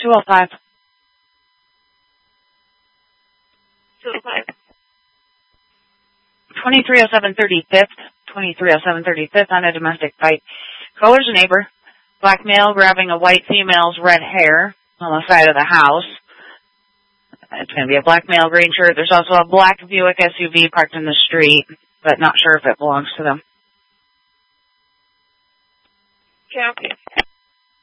205. 205. 2307 35th. 2307 35th on a domestic fight. Caller's a neighbor. Black male grabbing a white female's red hair on the side of the house. It's going to be a black male, green shirt. There's also a black Buick SUV parked in the street, but not sure if it belongs to them. Copy.